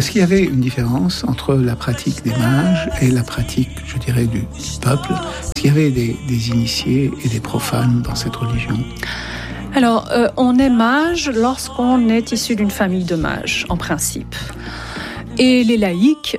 Est-ce qu'il y avait une différence entre la pratique des mages et la pratique, je dirais, du peuple? Est-ce qu'il y avait des initiés et des profanes dans cette religion? Alors, on est mage lorsqu'on est issu d'une famille de mages, en principe. Et les laïcs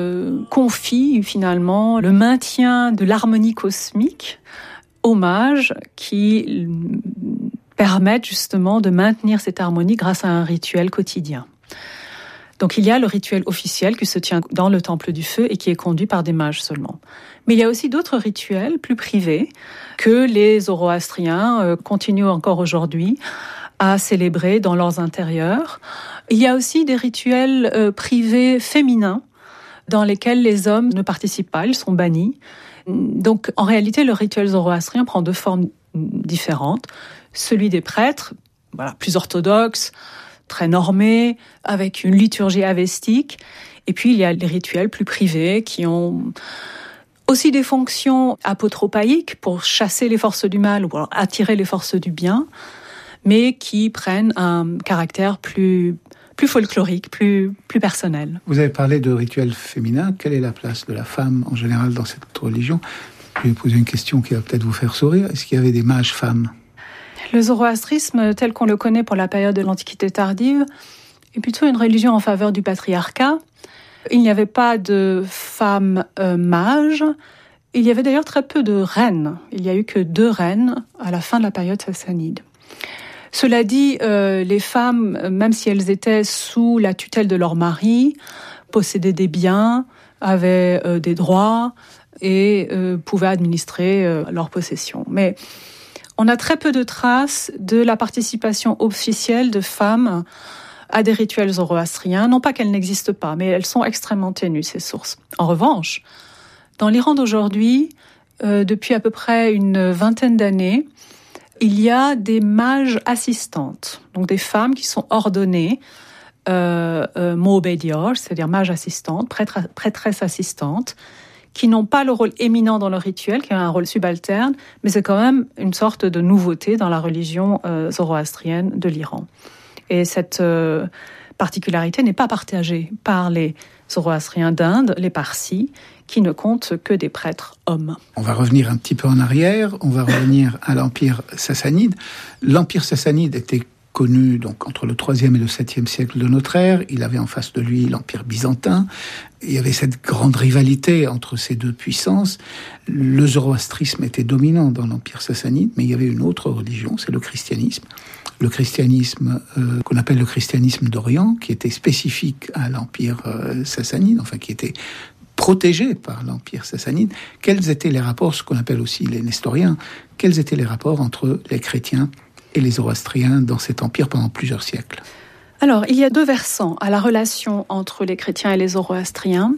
confient finalement le maintien de l'harmonie cosmique aux mages qui permettent justement de maintenir cette harmonie grâce à un rituel quotidien. Donc il y a le rituel officiel qui se tient dans le temple du feu et qui est conduit par des mages seulement. Mais il y a aussi d'autres rituels plus privés que les zoroastriens continuent encore aujourd'hui à célébrer dans leurs intérieurs. Il y a aussi des rituels privés féminins dans lesquels les hommes ne participent pas, ils sont bannis. Donc en réalité, le rituel zoroastrien prend deux formes différentes. Celui des prêtres, voilà, plus orthodoxe, très normé, avec une liturgie avestique. Et puis, il y a les rituels plus privés qui ont aussi des fonctions apotropaïques pour chasser les forces du mal ou alors attirer les forces du bien, mais qui prennent un caractère plus folklorique, plus personnel. Vous avez parlé de rituels féminins. Quelle est la place de la femme en général dans cette religion? Je vais vous poser une question qui va peut-être vous faire sourire. Est-ce qu'il y avait des mages femmes? Le zoroastrisme, tel qu'on le connaît pour la période de l'Antiquité tardive, est plutôt une religion en faveur du patriarcat. Il n'y avait pas de femmes mages. Il y avait d'ailleurs très peu de reines. Il n'y a eu que 2 reines à la fin de la période sassanide. Cela dit, les femmes, même si elles étaient sous la tutelle de leur mari, possédaient des biens, avaient des droits et pouvaient administrer leurs possessions. Mais on a très peu de traces de la participation officielle de femmes à des rituels zoroastriens. Non pas qu'elles n'existent pas, mais elles sont extrêmement ténues, ces sources. En revanche, dans l'Iran d'aujourd'hui, depuis à peu près une vingtaine d'années, il y a des mages assistantes, donc des femmes qui sont ordonnées mo'bedior, c'est-à-dire mages assistantes, prêtresses assistantes, qui n'ont pas le rôle éminent dans le rituel, qui ont un rôle subalterne, mais c'est quand même une sorte de nouveauté dans la religion zoroastrienne de l'Iran. Et cette particularité n'est pas partagée par les zoroastriens d'Inde, les Parsis, qui ne comptent que des prêtres hommes. On va revenir un petit peu en arrière, on va revenir à l'Empire sassanide. L'Empire sassanide était connu donc entre le 3e et le 7e siècle de notre ère. Il avait en face de lui l'Empire byzantin. Il y avait cette grande rivalité entre ces deux puissances. Le zoroastrisme était dominant dans l'Empire sassanide, mais il y avait une autre religion, c'est le christianisme. Le christianisme qu'on appelle le christianisme d'Orient, qui était spécifique à l'Empire sassanide, enfin qui était protégé par l'Empire sassanide. Quels étaient les rapports, ce qu'on appelle aussi les nestoriens, quels étaient les rapports entre les chrétiens et les zoroastriens dans cet empire pendant plusieurs siècles? Alors, il y a 2 versants à la relation entre les chrétiens et les zoroastriens.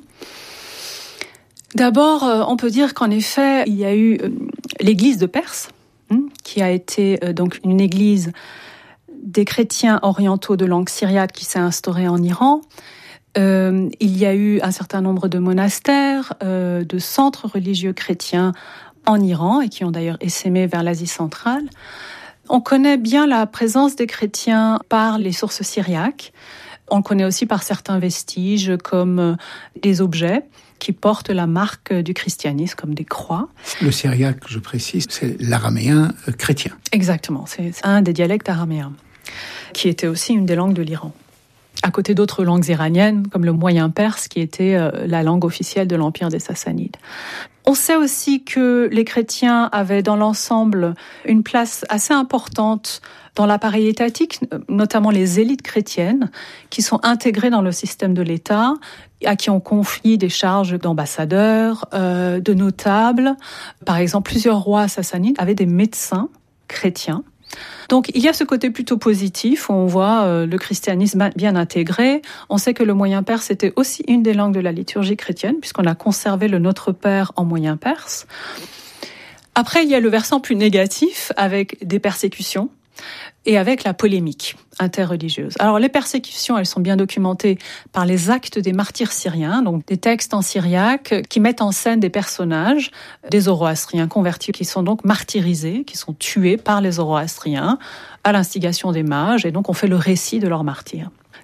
D'abord, on peut dire qu'en effet, il y a eu l'église de Perse, qui a été donc une église des chrétiens orientaux de langue syriaque qui s'est instaurée en Iran. Il y a eu un certain nombre de monastères, de centres religieux chrétiens en Iran et qui ont d'ailleurs essaimé vers l'Asie centrale. On connaît bien la présence des chrétiens par les sources syriaques. On le connaît aussi par certains vestiges comme des objets qui portent la marque du christianisme, comme des croix. Le syriaque, je précise, c'est l'araméen chrétien. Exactement, c'est un des dialectes araméens, qui était aussi une des langues de l'Iran. À côté d'autres langues iraniennes, comme le moyen perse, qui était la langue officielle de l'Empire des Sassanides. On sait aussi que les chrétiens avaient dans l'ensemble une place assez importante dans l'appareil étatique, notamment les élites chrétiennes, qui sont intégrées dans le système de l'État, à qui on confie des charges d'ambassadeurs, de notables. Par exemple, plusieurs rois sassanides avaient des médecins chrétiens. Donc il y a ce côté plutôt positif où on voit le christianisme bien intégré. On sait que le moyen perse était aussi une des langues de la liturgie chrétienne puisqu'on a conservé le Notre Père en moyen perse. Après, il y a le versant plus négatif avec des persécutions et avec la polémique interreligieuse. Alors les persécutions, elles sont bien documentées par les actes des martyrs syriens, donc des textes en syriaque qui mettent en scène des personnages, des zoroastriens convertis qui sont donc martyrisés, qui sont tués par les zoroastriens à l'instigation des mages, et donc on fait le récit de leur martyre.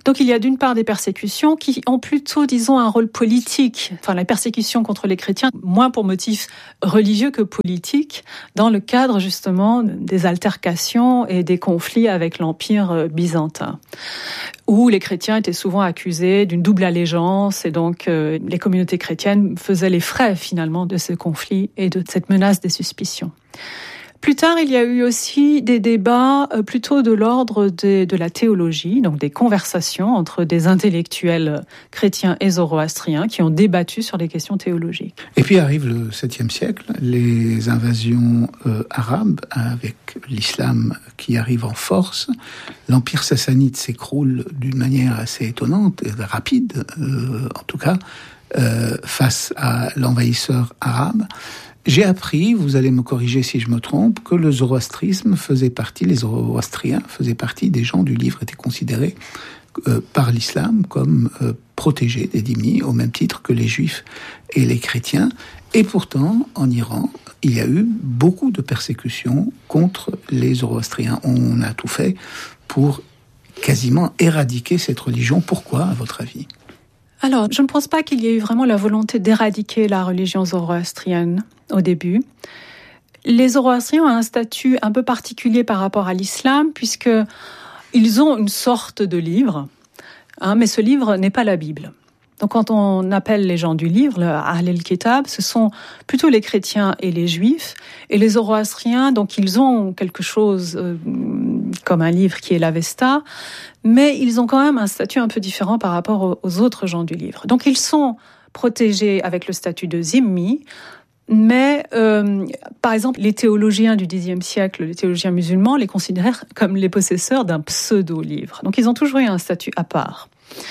Donc il y a d'une part des persécutions qui ont plutôt, disons, un rôle politique. Enfin, la persécution contre les chrétiens, moins pour motifs religieux que politiques, dans le cadre justement des altercations et des conflits avec l'Empire byzantin, où les chrétiens étaient souvent accusés d'une double allégeance, et donc les communautés chrétiennes faisaient les frais finalement de ce conflit et de cette menace des suspicions. Plus tard, il y a eu aussi des débats plutôt de l'ordre de la théologie, donc des conversations entre des intellectuels chrétiens et zoroastriens qui ont débattu sur les questions théologiques. Et puis arrive le 7e siècle, les invasions arabes avec l'islam qui arrive en force. L'empire sassanide s'écroule d'une manière assez étonnante, rapide en tout cas, face à l'envahisseur arabe. J'ai appris, vous allez me corriger si je me trompe, que le zoroastrisme les zoroastriens faisaient partie des gens du livre, étaient considérés par l'islam comme protégés des dhimmis, au même titre que les juifs et les chrétiens. Et pourtant, en Iran, il y a eu beaucoup de persécutions contre les zoroastriens. On a tout fait pour quasiment éradiquer cette religion. Pourquoi, à votre avis ? Alors, je ne pense pas qu'il y ait eu vraiment la volonté d'éradiquer la religion zoroastrienne au début. Les zoroastriens ont un statut un peu particulier par rapport à l'islam, puisqu'ils ont une sorte de livre, mais ce livre n'est pas la Bible. Donc quand on appelle les gens du livre, le Ahl el-Kitab, ce sont plutôt les chrétiens et les juifs, et les zoroastriens, donc ils ont quelque chose comme un livre qui est l'Avesta, mais ils ont quand même un statut un peu différent par rapport aux autres gens du livre. Donc ils sont protégés avec le statut de zimmi, mais par exemple les théologiens du Xe siècle, les théologiens musulmans, les considèrent comme les possesseurs d'un pseudo-livre. Donc ils ont toujours eu un statut à part.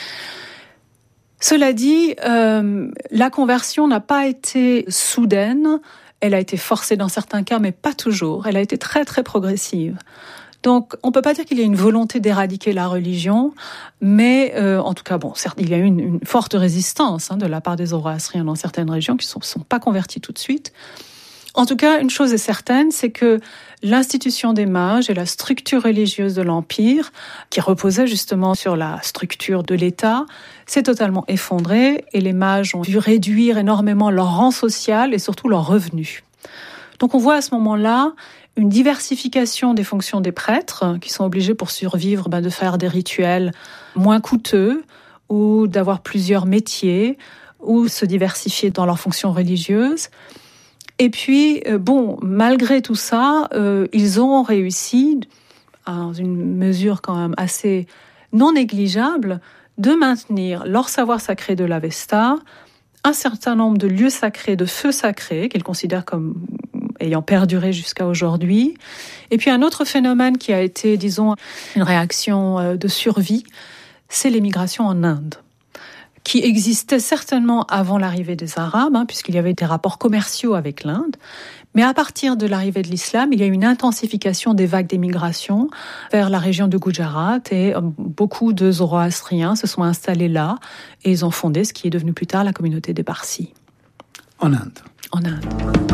Cela dit, la conversion n'a pas été soudaine, elle a été forcée dans certains cas, mais pas toujours. Elle a été très très progressive. Donc, on peut pas dire qu'il y a une volonté d'éradiquer la religion, mais en tout cas, bon, certes, il y a eu une forte résistance de la part des zoroastriens dans certaines régions qui sont pas convertis tout de suite. En tout cas, une chose est certaine, c'est que l'institution des mages et la structure religieuse de l'Empire, qui reposait justement sur la structure de l'État, s'est totalement effondrée et les mages ont dû réduire énormément leur rang social et surtout leurs revenus. Donc on voit à ce moment-là une diversification des fonctions des prêtres qui sont obligés pour survivre de faire des rituels moins coûteux ou d'avoir plusieurs métiers ou se diversifier dans leurs fonctions religieuses. Et puis, malgré tout ça, ils ont réussi, à une mesure quand même assez non négligeable, de maintenir leur savoir sacré de l'Avesta, un certain nombre de lieux sacrés, de feux sacrés, qu'ils considèrent comme ayant perduré jusqu'à aujourd'hui. Et puis un autre phénomène qui a été, disons, une réaction de survie, c'est l'émigration en Inde, qui existait certainement avant l'arrivée des Arabes, puisqu'il y avait des rapports commerciaux avec l'Inde. Mais à partir de l'arrivée de l'islam, il y a eu une intensification des vagues d'émigration vers la région de Gujarat et beaucoup de zoroastriens se sont installés là et ils ont fondé ce qui est devenu plus tard la communauté des Parsis. En Inde. En Inde.